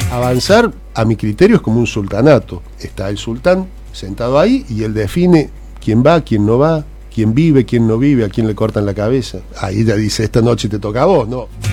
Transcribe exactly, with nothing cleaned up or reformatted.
Avanzar, a mi criterio, es como un sultanato. Está el sultán sentado ahí y él define quién va, quién no va, quién vive, quién no vive, a quién le cortan la cabeza. Ahí ya dice, esta noche te toca a vos, ¿no?